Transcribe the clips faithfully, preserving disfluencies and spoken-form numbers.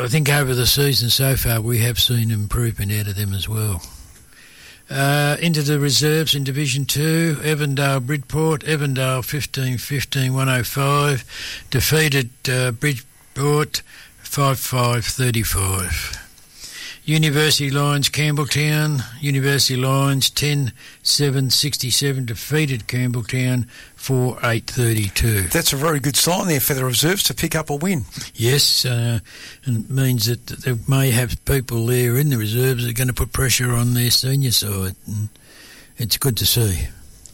I think over the season so far we have seen improvement out of them as well. Uh, into the reserves in Division two, Evandale Bridport, Evandale fifteen fifteen one oh five, defeated uh, Bridport five five thirty-five. University Lions Campbelltown, University Lions ten seven sixty-seven, defeated Campbelltown four eight thirty-two. That's a very good sign there for the reserves to pick up a win. Yes, uh, and it means that they may have people there in the reserves that are going to put pressure on their senior side. And it's good to see.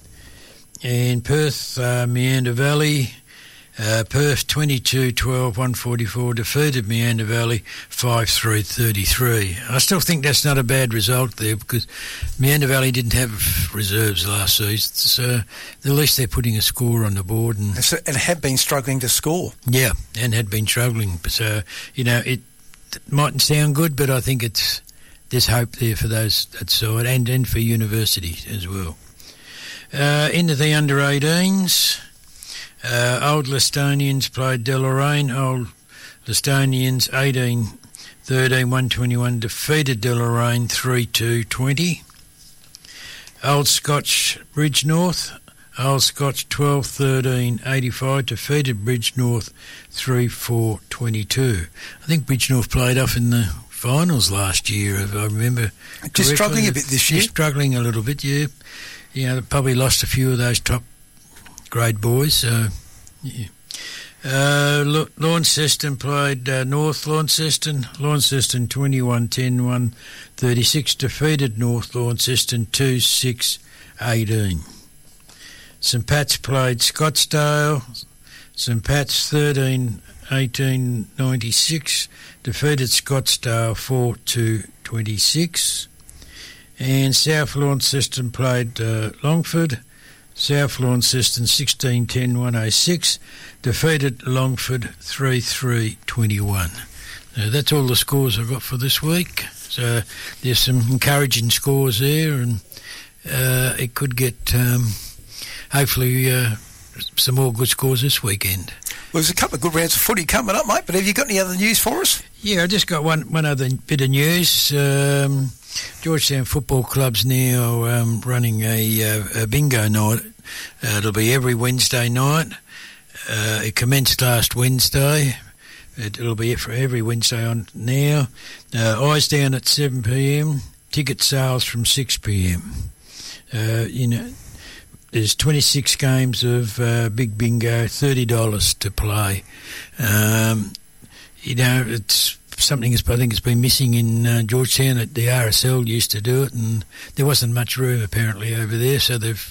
And Perth, uh, Meander Valley, uh, Perth twenty-two twelve one forty-four, defeated Meander Valley five three thirty-three. I still think that's not a bad result there because Meander Valley didn't have reserves last season, so at least they're putting a score on the board. And, so, and have been struggling to score. Yeah, and had been struggling. So, you know, it, it mightn't sound good, but I think it's there's hope there for those that side and, and for University as well. Uh, into the under eighteens. Uh, Old Listonians played Deloraine. Old Listonians eighteen thirteen one twenty-one defeated Deloraine three two twenty. Old Scotch Bridge North. Old Scotch twelve thirteen eighty-five defeated Bridge North three four twenty-two. I think Bridge North played off in the finals last year, if I remember. Just correctly. struggling a bit this year. Just struggling a little bit, yeah. You know, they probably lost a few of those top grade boys, so yeah. Uh, Launceston played uh, North Launceston. Launceston twenty-one ten one thirty-six defeated North Launceston two six eighteen. St Pat's played Scottsdale. St Pat's thirteen eighteen ninety-six defeated Scottsdale four two twenty-six. And South Launceston played uh, Longford. South Launceston sixteen ten one oh six defeated Longford three three twenty-one. Now, that's all the scores I've got for this week. So there's some encouraging scores there, and uh, it could get um, hopefully uh, some more good scores this weekend. Well, there's a couple of good rounds of footy coming up, mate, but have you got any other news for us? Yeah, I just got one, one other bit of news. Um, Georgetown Football Club's now um, running a, uh, a bingo night. Uh, it'll be every Wednesday night. Uh, it commenced last Wednesday. It, it'll be for every Wednesday on now. Uh, eyes down at seven p.m. Ticket sales from six p.m. Uh, you know, there's twenty-six games of uh, big bingo, thirty dollars to play. Um, you know, it's something I think has been missing in uh, Georgetown. That the R S L used to do it, and there wasn't much room apparently over there, so they've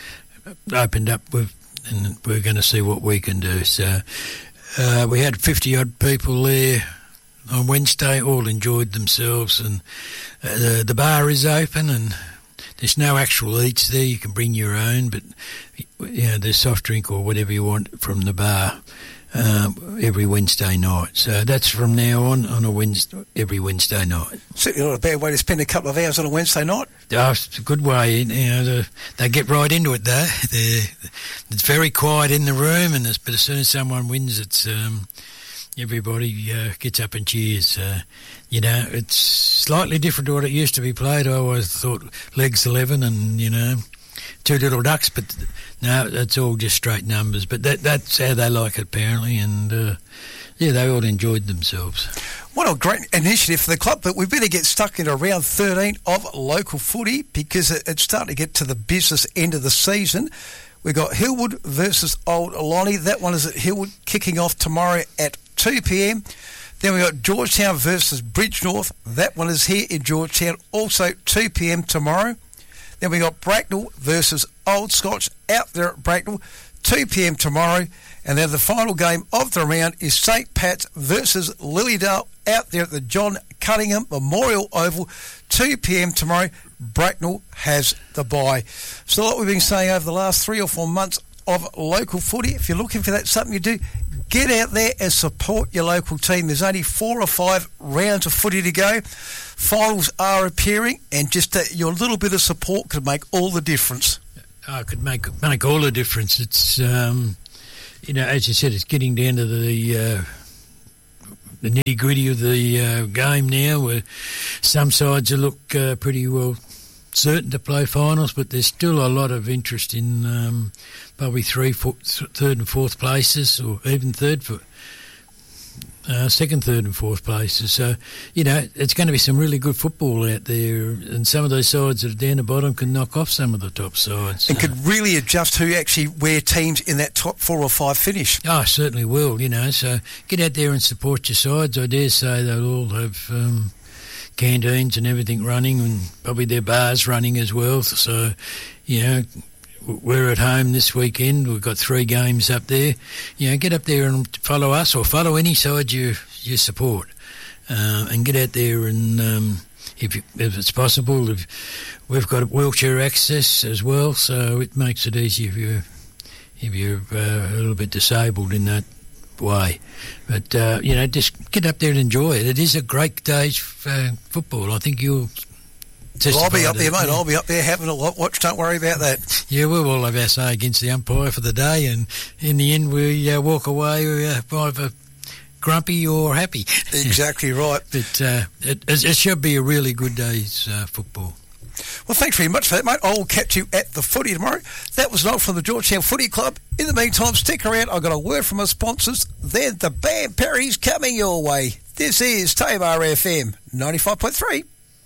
opened up with, and we're going to see what we can do. So uh, we had fifty odd people there on Wednesday, all enjoyed themselves, and uh, the, the bar is open, and there's no actual eats there. You can bring your own, but you know, there's soft drink or whatever you want from the bar uh, every Wednesday night. So that's from now on on a Wednesday, every Wednesday night. Certainly not a bad way to spend a couple of hours on a Wednesday night. Oh, it's a good way. You know, the, they get right into it though. They're, it's very quiet in the room, and but as soon as someone wins, it's um, everybody uh, gets up and cheers. Uh, you know, it's slightly different to what it used to be played. I always thought legs eleven and, you know, two little ducks, but no, it's all just straight numbers. But that, that's how they like it, apparently, and uh, yeah, they all enjoyed themselves. What a great initiative for the club, but we better get stuck into round thirteen of local footy because it's starting to get to the business end of the season. We've got Hillwood versus Old Lonnie. That one is at Hillwood, kicking off tomorrow at two p.m. Then we've got Georgetown versus Bridge North. That one is here in Georgetown, also two p.m. tomorrow. Then we've got Bracknell versus Old Scotch out there at Bracknell, two p.m. tomorrow. And then the final game of the round is St Pat's versus Lilydale out there at the John Cunningham Memorial Oval, two p.m. tomorrow. Bracknell has the bye. So like we've been saying over the last three or four months of local footy, if you're looking for that, something you do, get out there and support your local team. There's only four or five rounds of footy to go. Finals are appearing, and just uh, your little bit of support could make all the difference. Oh, it could make make all the difference. It's um, you know, as you said, it's getting down to the uh, the nitty-gritty of the uh, game now, where some sides look uh, pretty well certain to play finals, but there's still a lot of interest in um, probably three, four, third and fourth places, or even third for uh, second, third and fourth places. So, you know, it's going to be some really good football out there, and some of those sides that are down the bottom can knock off some of the top sides. And could really adjust who actually, where teams in that top four or five finish. Oh, certainly will, you know. So get out there and support your sides. I dare say they'll all have um, canteens and everything running, and probably their bars running as well. So, you know, we're at home this weekend. We've got three games up there. You know, get up there and follow us, or follow any side you you support, uh, and get out there and um, if you, if it's possible, if we've got wheelchair access as well, so it makes it easy if you if you're uh, a little bit disabled in that way. But uh, you know, just get up there and enjoy it. It is a great day's uh, football. I think you'll. Well, I'll be up there, it, mate. yeah. I'll be up there having a watch. Don't worry about that. Yeah, we'll all have our say against the umpire for the day, and in the end, we uh, walk away uh, either grumpy or happy. Exactly right. But uh, it, it should be a really good day's uh, football. Well, thanks very much for that, mate. I'll catch you at the footy tomorrow. That was Noel from the Georgetown Footy Club. In the meantime, stick around. I've got a word from our sponsors. Then the Band Perry's coming your way. This is Tamar F M ninety-five point three.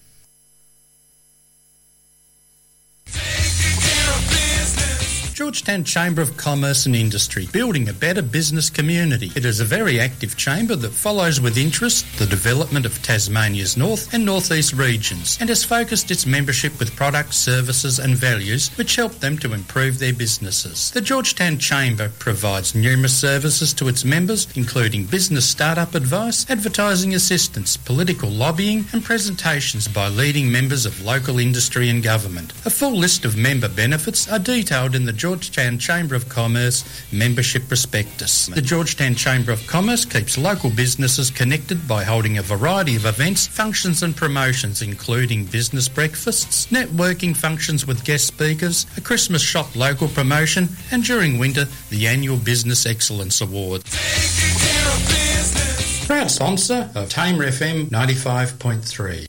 Georgetown Chamber of Commerce and Industry, building a better business community. It is a very active chamber that follows with interest the development of Tasmania's north and northeast regions, and has focused its membership with products, services and values which help them to improve their businesses. The Georgetown Chamber provides numerous services to its members, including business startup advice, advertising assistance, political lobbying and presentations by leading members of local industry and government. A full list of member benefits are detailed in the Georgetown Chamber of Commerce membership prospectus. The Georgetown Chamber of Commerce keeps local businesses connected by holding a variety of events, functions and promotions, including business breakfasts, networking functions with guest speakers, a Christmas shop local promotion, and during winter, the annual Business Excellence Award. Proud sponsor of Tamer F M ninety-five point three.